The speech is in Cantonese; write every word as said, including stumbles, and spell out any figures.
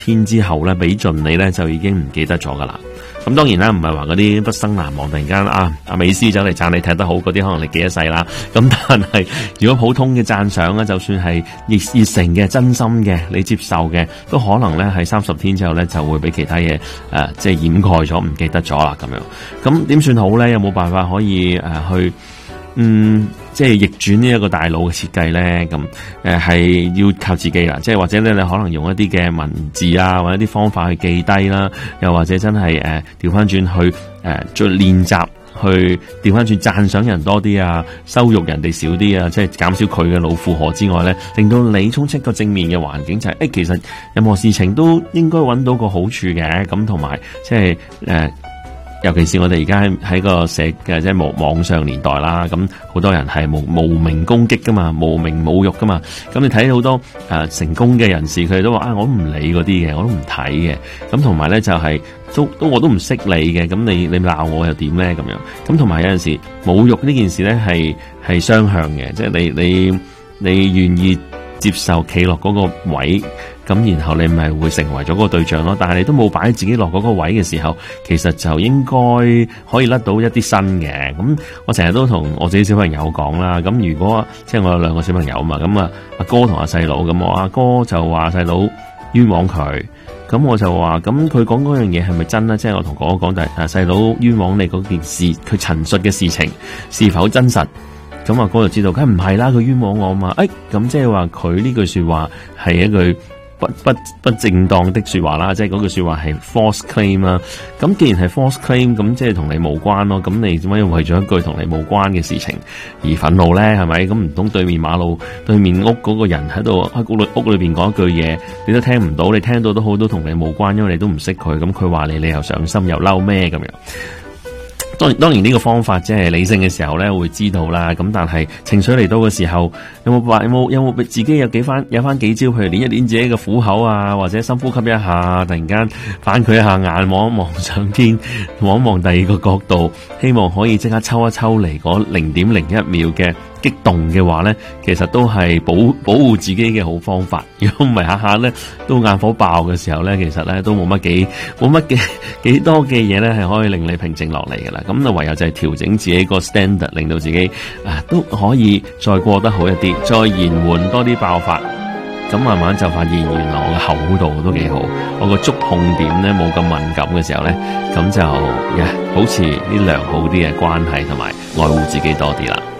天之後咧，俾盡你咧就已經唔記得咗噶啦。咁當然啦，唔係話嗰啲畢生難忘，突然間啊，阿美斯走嚟讚你踢得好，嗰啲可能你記一世啦。咁但係如果普通嘅讚賞咧，就算係熱熱誠嘅、真心嘅，你接受嘅，都可能咧係三十天之後咧就會俾其他嘢誒、呃，即係掩蓋咗，唔記得咗啦咁樣。咁點算好咧？有冇辦法可以誒、呃、去？嗯，即係逆轉呢一個大腦嘅設計咧，咁誒係要靠自己啦。即係或者咧，你可能用一啲嘅文字啊，或者啲方法去記低啦，又或者真係誒調翻轉去誒再練習，去調翻轉讚賞人多啲啊，羞辱人哋少啲啊，即係減少佢嘅腦負荷之外咧，令到你充斥個正面嘅環境，就係、是、誒、欸、其實任何事情都應該揾到個好處嘅，咁同埋即係誒。呃尤其是我哋而家喺喺個社嘅即係網網上年代啦，咁好多人係無無名攻擊噶嘛，無名侮辱噶嘛。咁你睇好多誒、呃、成功嘅人士，佢哋都話啊，我都唔理嗰啲嘅，我都唔睇嘅。咁同埋咧就係、是、都都我都唔識你嘅，咁你你鬧我又點咧咁樣？咁同埋有陣時侮辱呢件事咧係係雙向嘅，即係你你你願意接受企落嗰個位。咁然後你咪會成為咗嗰個對象咯，但係你都冇擺自己落嗰個位嘅時候，其實就應該可以甩到一啲新嘅。咁我成日都同我自己小朋友講啦，咁如果即係我有兩個小朋友嘛，咁啊阿哥同阿細佬，咁我阿哥就話細佬冤枉佢，咁我就話咁佢講嗰樣嘢係咪真咧？即係我同哥哥講就係細佬冤枉你嗰件事，佢陳述嘅事情是否真實？咁阿哥就知道，梗係唔係啦，佢冤枉我嘛。誒，咁即係話佢呢句說話係一句不不不正當的說話啦，即係嗰句說話係 false claim 啦。咁既然係 false claim，咁即係同你無關咯。咁你點解要為咗一句同你無關嘅事情而憤怒咧？係咪？咁唔通對面馬路對面屋嗰個人喺度喺屋裏屋裏邊講一句嘢，你都聽唔到？你聽到都好，都同你無關，因為你都唔識佢。咁佢話你，你又上心又嬲咩咁樣？當然，當然呢個方法即係理性嘅時候咧，會知道啦。咁但係情緒嚟到嘅時候，有冇話有冇有冇自己有幾番有翻幾招，譬如練一練自己嘅虎口啊，或者深呼吸一下，突然間反佢一下眼，望一望上天，望一望第二個角度，希望可以即刻抽一抽離嗰零點零一秒嘅激動嘅話咧，其實都係保保護自己嘅好方法。如果唔係下下咧都眼火爆嘅時候咧，其實咧都冇乜幾冇乜幾幾多嘅嘢咧係可以令你平靜落嚟㗎啦。咁啊唯有就係調整自己個 standard， 令到自己啊都可以再過得好一啲，再延緩多啲爆發。咁慢慢就發現原來我嘅口度都幾好，我個觸碰點咧冇咁敏感嘅時候咧，咁就呀保持啲良好啲嘅關係同埋愛護自己多啲啦。